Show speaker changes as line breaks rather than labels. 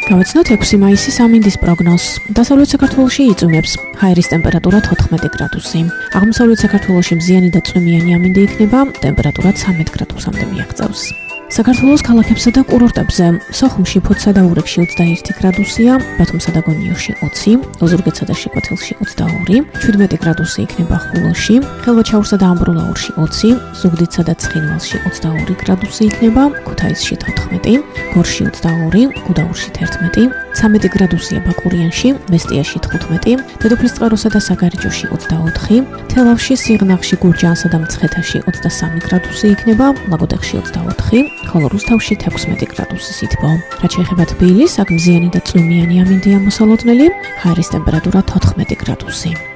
დავეცნოთ 6 მაისის ამინდის პროგნოზს. დასავლეთ საქართველოში იწვიმებს. ჰაერის ტემპერატურა 14 გრადუსი. აღმოსავლეთ საქართველოში მზიანი და წვიმიანი ამინდი იქნება, ტემპერატურა 13 გრადუსამდე მიაღწევს. საქართველოს ქალაქებსა და კურორტებზე სოხუმში, ფოთსა და ურიგში 21 გრადუსია, ბათუმსა და გონიოში 20, ოზურგეთსა და შეკვეთილში 22, 17 გრადუსი იქნება ხულოში, ხელვაჩაურსა და ამბროლაურში 20, ზუგდიდსა და ცხინვალში 22 გრადუსი იქნება, ქუთაისში 14, გორში 22, გუდაურში 11, 13 გრადუსია ბაკურიანში, მესტიაში 15, დედოფლისწყაროსა და საგარეჯოში 24, თელავში, სიღნაღში, გურჯაანსა და მცხეთაში 23 გრადუსი იქნება, ლაგოდეხში 24, ხოლო რუსთავში 16 გრადუსი სითბო. რაც შეეხება თბილისს, აქ მზიანი და წვიმიანი ამინდია მოსალოდნელი, ჰაერის ტემპერატურა 14 გრადუსი.